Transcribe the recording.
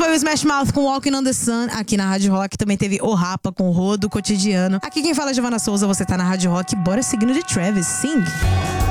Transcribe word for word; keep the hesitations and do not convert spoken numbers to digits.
foi o Smash Mouth com Walking on the Sun aqui na Rádio Rock. Também teve O Rapa com Rodo Cotidiano. Aqui quem fala é Giovana Souza, você tá na Rádio Rock. Bora seguindo de Travis, Sing.